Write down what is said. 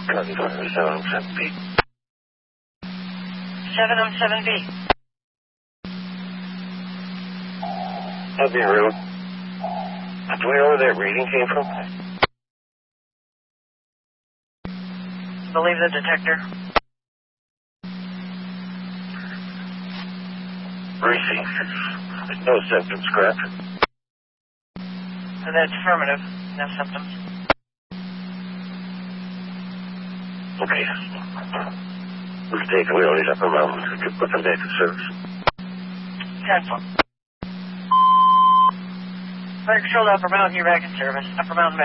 Confirm 707B. 707B. Heavy room. Do we know where that reading came from? Believe the detector. Receive. No symptoms, correct? That's affirmative. No symptoms. Okay. We've taken we only Upper Mountain to put them back in service. Cancel. Fire Control to Upper Mountain, you're back in service. Upper Mountain back.